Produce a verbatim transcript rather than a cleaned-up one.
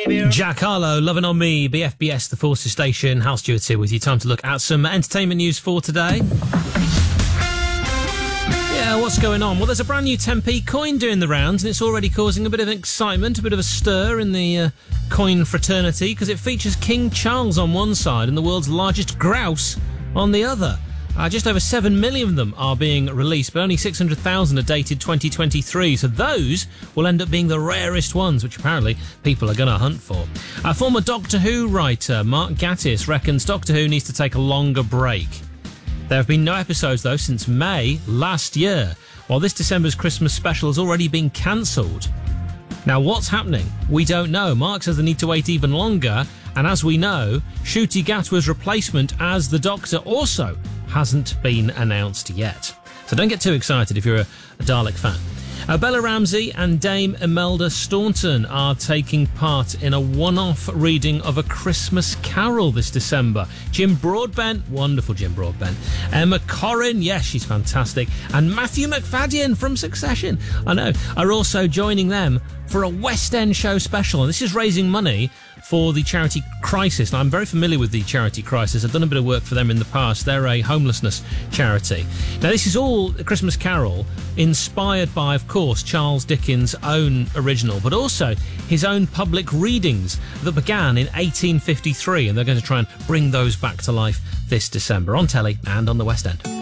baby. Jack Harlow, Loving on Me, B F B S, the Forces Station. Hal Stewart's here with you. Time to look at some entertainment news for today. Yeah, what's going on? Well, there's a brand new ten p coin doing the rounds, and it's already causing a bit of excitement, a bit of a stir in the uh, coin fraternity, because it features King Charles on one side and the world's largest grouse on the other. Uh, just over seven million of them are being released, but only six hundred thousand are dated twenty twenty-three, so those will end up being the rarest ones, which apparently people are going to hunt for. Uh, former Doctor Who writer Mark Gatiss reckons Doctor Who needs to take a longer break. There have been no episodes, though, since May last year, while this December's Christmas special has already been cancelled. Now, what's happening? We don't know. Mark says they need to wait even longer, and as we know, Ncuti Gatwa's replacement as the Doctor also hasn't been announced yet. So don't get too excited if you're a, a Dalek fan. Uh, Bella Ramsey and Dame Imelda Staunton are taking part in a one-off reading of A Christmas Carol this December. Jim Broadbent, wonderful Jim Broadbent. Emma Corrin, yes, she's fantastic. And Matthew McFadden from Succession, I know, are also joining them for a West End show special. And this is raising money for the charity Crisis. Now, I'm very familiar with the charity Crisis. I've done a bit of work for them in the past. They're a homelessness charity. Now, this is all A Christmas Carol inspired by, of course, Charles Dickens' own original, but also his own public readings that began in eighteen fifty-three, and they're going to try and bring those back to life this December on telly and on the West End.